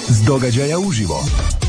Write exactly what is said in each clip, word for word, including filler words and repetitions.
s događaja uživo.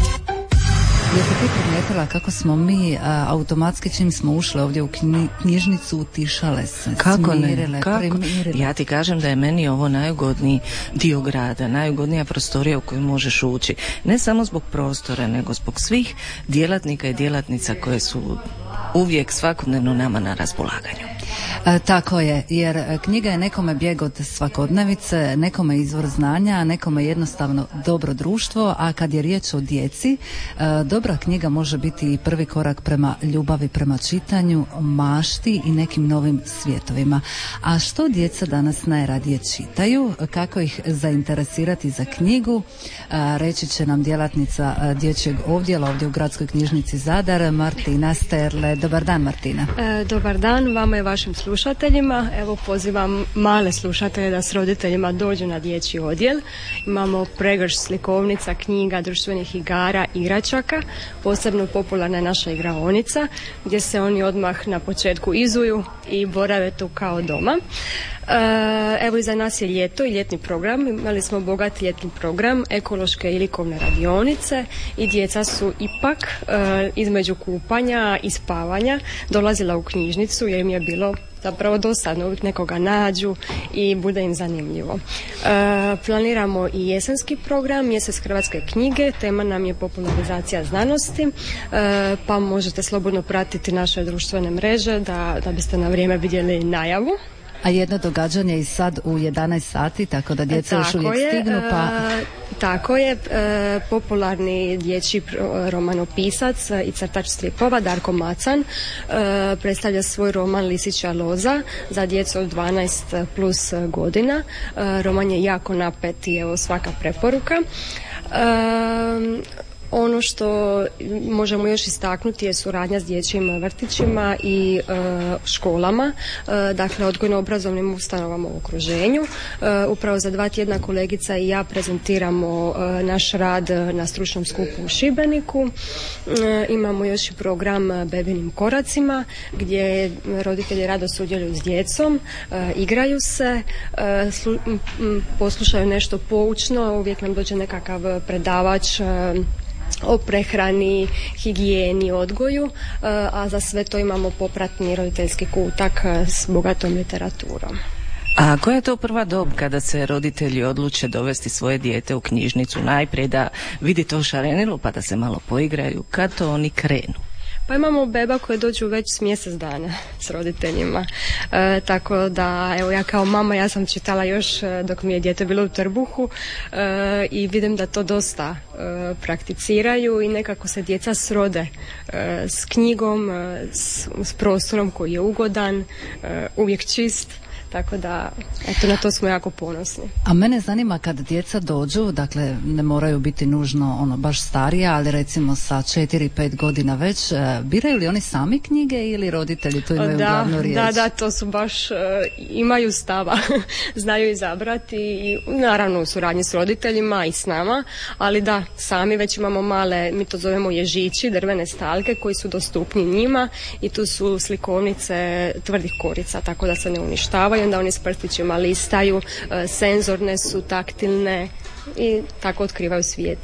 Jeste ti primijetila kako smo mi a, automatski čim smo ušli ovdje u knji, knjižnicu utišale se, kako smirile, ne? Kako? primirile? Ja ti kažem da je meni ovo najugodniji dio grada, najugodnija prostorija u koju možeš ući. Ne samo zbog prostora, nego zbog svih djelatnika i djelatnica koje su uvijek svakodnevno nama na raspolaganju. E, tako je, jer knjiga je nekome bijeg od svakodnevice, nekome izvor znanja, a nekome jednostavno dobro društvo, a kad je riječ o djeci, e, dobra knjiga može biti i prvi korak prema ljubavi, prema čitanju, mašti i nekim novim svjetovima. A što djeca danas najradije čitaju, kako ih zainteresirati za knjigu, e, reći će nam djelatnica e, dječjeg odjela ovdje u Gradskoj knjižnici Zadar, Martina Sterle. Dobar dan, Martina. E, dobar dan vama i vašim slušateljima. Evo, pozivam male slušatelje da s roditeljima dođu na dječji odjel. Imamo pregršt slikovnica, knjiga, društvenih igara, igračaka. Posebno popularna je naša igraonica gdje se oni odmah na početku izuju i borave tu kao doma. Evo, iza nas je ljeto i ljetni program. Imali smo bogat ljetni program, ekološke i likovne radionice i djeca su ipak između kupanja i spavanja dolazila u knjižnicu jer im je bilo zapravo dosadno, uvijek nekoga nađu i bude im zanimljivo. E, planiramo i jesenski program, mjesec hrvatske knjige, tema nam je popularizacija znanosti, e, pa možete slobodno pratiti naše društvene mreže da, da biste na vrijeme vidjeli najavu. A jedno događanje i sad u jedanaest sati, tako da djeca još uvijek je, stignu, pa... E, tako je, e, popularni dječji romanopisac i crtač stripova Darko Macan e, predstavlja svoj roman Lisića loza za djecu od dvanaest plus godina. E, roman je jako napet i evo svaka preporuka. E, Ono što možemo još istaknuti je suradnja s dječjim vrtićima i e, školama, e, dakle odgojno-obrazovnim ustanovama u okruženju. E, upravo za dva tjedna kolegica i ja prezentiramo e, naš rad na stručnom skupu u Šibeniku. E, imamo još i program Bebinim koracima gdje roditelji rado sudjeluju s djecom, e, igraju se, e, slu, m, poslušaju nešto poučno, uvijek nam dođe nekakav predavač e, o prehrani, higijeni, odgoju, a za sve to imamo popratni roditeljski kutak s bogatom literaturom. A koja je to prva dob kada se roditelji odluče dovesti svoje dijete u knjižnicu? Najprije da vidi to šarenilo pa da se malo poigraju, kad to oni krenu? Pa imamo beba koje dođu već s mjesec dana s roditeljima, e, tako da evo ja kao mama ja sam čitala još dok mi je dijete bilo u trbuhu e, i vidim da to dosta e, prakticiraju i nekako se djeca srode e, s knjigom, e, s, s prostorom koji je ugodan, e, uvijek čist. Tako da, eto, na to smo jako ponosni. A mene zanima kad djeca dođu, dakle ne moraju biti nužno ono baš starija, ali recimo sa četiri pet godina već, biraju li oni sami knjige ili roditelji tu imaju da, glavnu riječ? Da, da, to su baš, uh, imaju stava, znaju izabrati i naravno u suradnji s roditeljima i s nama, ali da, sami već imamo male, mi to zovemo ježići, drvene stalke koji su dostupni njima i tu su slikovnice tvrdih korica, tako da se ne uništavaju. I onda oni s prstićima listaju, senzorne su, taktilne i tako otkrivaju svijet.